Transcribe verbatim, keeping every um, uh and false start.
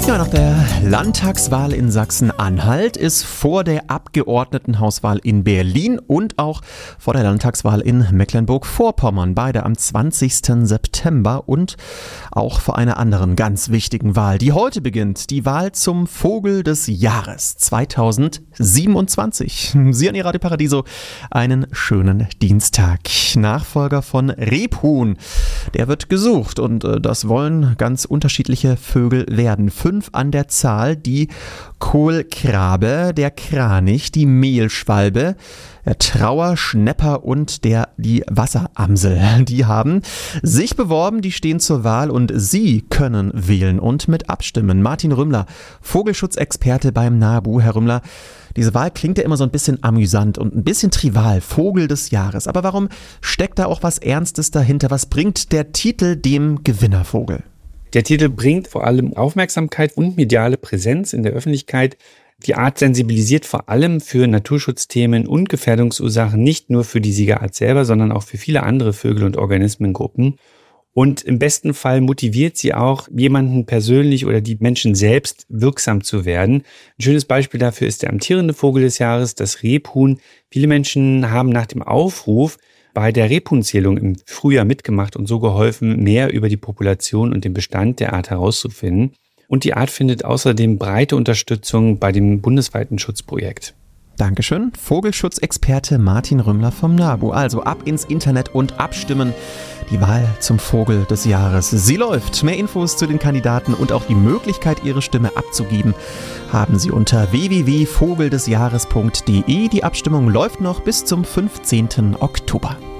Ja, nach der Landtagswahl in Sachsen-Anhalt ist vor der Abgeordnetenhauswahl in Berlin und auch vor der Landtagswahl in Mecklenburg-Vorpommern, beide am zwanzigsten September, und auch vor einer anderen ganz wichtigen Wahl, die heute beginnt, die Wahl zum Vogel des Jahres zweitausendsiebenundzwanzig. Sie an Ihr Radio Paradiso, einen schönen Dienstag. Nachfolger von Rebhuhn, der wird gesucht, und äh, das wollen ganz unterschiedliche Vögel werden. Fünf an der Zahl: die Kohlkrabe, der Kranich, die Mehlschwalbe, der Trauer, Schnepper und der die Wasseramsel. Die haben sich beworben, die stehen zur Wahl, und Sie können wählen und mit abstimmen. Martin Rümmler, Vogelschutzexperte beim NABU. Herr Rümmler, diese Wahl klingt ja immer so ein bisschen amüsant und ein bisschen trivial, Vogel des Jahres. Aber warum steckt da auch was Ernstes dahinter? Was bringt der Titel dem Gewinnervogel? Der Titel bringt vor allem Aufmerksamkeit und mediale Präsenz in der Öffentlichkeit. Die Art sensibilisiert vor allem für Naturschutzthemen und Gefährdungsursachen, nicht nur für die Siegerart selber, sondern auch für viele andere Vögel- und Organismengruppen. Und im besten Fall motiviert sie auch, jemanden persönlich oder die Menschen selbst wirksam zu werden. Ein schönes Beispiel dafür ist der amtierende Vogel des Jahres, das Rebhuhn. Viele Menschen haben nach dem Aufruf bei der Rebhuhnzählung im Frühjahr mitgemacht und so geholfen, mehr über die Population und den Bestand der Art herauszufinden. Und die Art findet außerdem breite Unterstützung bei dem bundesweiten Schutzprojekt. Dankeschön. Vogelschutzexperte Martin Rümmler vom NABU. Also ab ins Internet und abstimmen. Die Wahl zum Vogel des Jahres. Sie läuft. Mehr Infos zu den Kandidaten und auch die Möglichkeit, Ihre Stimme abzugeben, haben Sie unter w w w punkt vogeldesjahres punkt d e. Die Abstimmung läuft noch bis zum fünfzehnten Oktober.